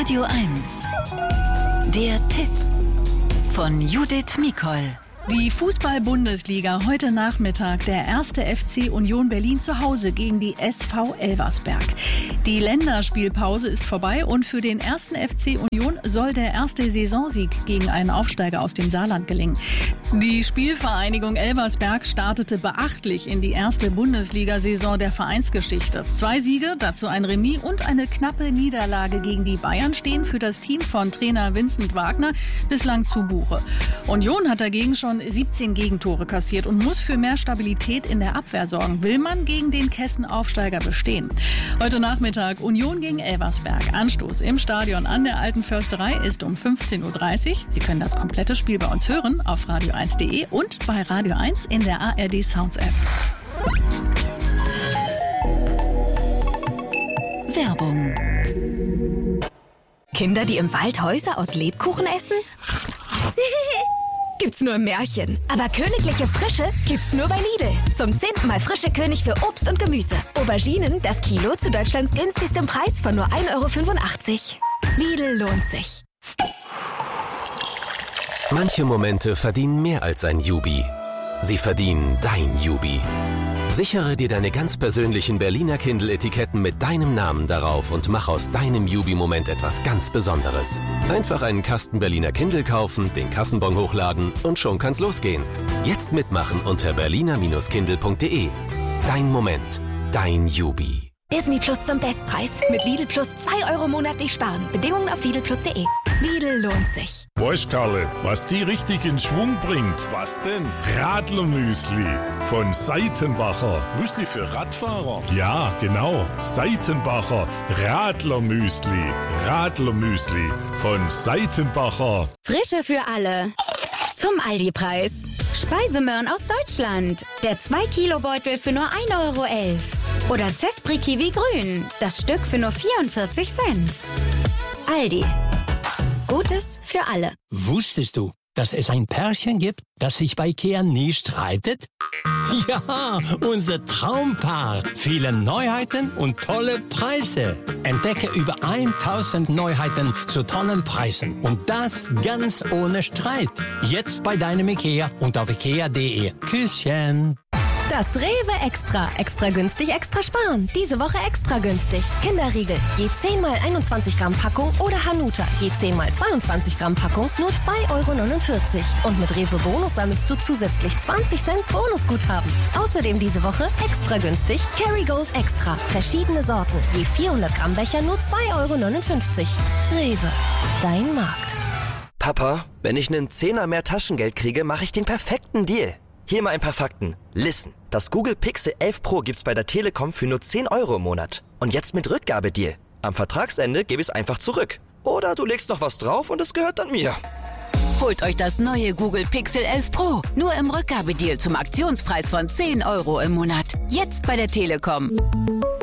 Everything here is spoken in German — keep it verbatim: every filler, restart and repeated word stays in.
Radio eins. Der Tipp von Judith Mikol. Die Fußball-Bundesliga heute Nachmittag. Der erste F C Union Berlin zu Hause gegen die S V Elversberg. Die Länderspielpause ist vorbei und für den ersten F C Union soll der erste Saisonsieg gegen einen Aufsteiger aus dem Saarland gelingen. Die Spielvereinigung Elversberg startete beachtlich in die erste Bundesliga-Saison der Vereinsgeschichte. Zwei Siege, dazu ein Remis und eine knappe Niederlage gegen die Bayern stehen für das Team von Trainer Vincent Wagner bislang zu Buche. Union hat dagegen schon siebzehn Gegentore kassiert und muss für mehr Stabilität in der Abwehr sorgen. Will man gegen den Kessenaufsteiger bestehen? Heute Nachmittag Union gegen Elversberg. Anstoß im Stadion an der Alten Försterei ist um fünfzehn Uhr dreißig. Sie können das komplette Spiel bei uns hören auf radio eins punkt de und bei Radio eins in der A R D Sounds App. Werbung. Kinder, die im Wald Häuser aus Lebkuchen essen? Gibt's nur im Märchen. Aber königliche Frische gibt's nur bei Lidl. Zum zehnten Mal frische König für Obst und Gemüse. Auberginen, das Kilo zu Deutschlands günstigstem Preis von nur ein Euro fünfundachtzig. Lidl lohnt sich. Manche Momente verdienen mehr als ein Jubi. Sie verdienen dein Jubi. Sichere dir deine ganz persönlichen Berliner Kindle-Etiketten mit deinem Namen darauf und mach aus deinem Jubi-Moment etwas ganz Besonderes. Einfach einen Kasten Berliner Kindle kaufen, den Kassenbon hochladen und schon kann's losgehen. Jetzt mitmachen unter berliner Kindle punkt de. Dein Moment, dein Jubi. Disney Plus zum Bestpreis. Mit Lidl Plus zwei Euro monatlich sparen. Bedingungen auf lidl plus punkt de. Lidl lohnt sich. Weißt, Karle, was die richtig in Schwung bringt? Was denn? Radlermüsli von Seitenbacher. Müsli für Radfahrer? Ja, genau. Seitenbacher Radlermüsli. Radlermüsli von Seitenbacher. Frische für alle. Zum Aldi-Preis. Speisemöhren aus Deutschland. Der zwei Kilo Beutel für nur ein Euro elf. Oder Zespri Kiwi Grün. Das Stück für nur vierundvierzig Cent. Aldi. Gutes für alle. Wusstest du, dass es ein Pärchen gibt, das sich bei Ikea nie streitet? Ja, unser Traumpaar. Viele Neuheiten und tolle Preise. Entdecke über tausend Neuheiten zu tollen Preisen. Und das ganz ohne Streit. Jetzt bei deinem Ikea und auf ikea punkt de. Küsschen. Das Rewe Extra. Extra günstig, extra sparen. Diese Woche extra günstig. Kinderriegel. Je zehn mal einundzwanzig Gramm Packung oder Hanuta. Je zehn mal zweiundzwanzig Gramm Packung. Nur zwei Euro neunundvierzig. Und mit Rewe Bonus sammelst du zusätzlich zwanzig Cent Bonusguthaben. Außerdem diese Woche extra günstig. Kerrygold Extra. Verschiedene Sorten. Je vierhundert Gramm Becher nur zwei Euro neunundfünfzig. Rewe. Dein Markt. Papa, wenn ich einen Zehner mehr Taschengeld kriege, mache ich den perfekten Deal. Hier mal ein paar Fakten. Listen, das Google Pixel elf Pro gibt's bei der Telekom für nur zehn Euro im Monat. Und jetzt mit Rückgabedeal. Am Vertragsende gebe ich es einfach zurück. Oder du legst noch was drauf und es gehört dann mir. Holt euch das neue Google Pixel elf Pro. Nur im Rückgabedeal zum Aktionspreis von zehn Euro im Monat. Jetzt bei der Telekom.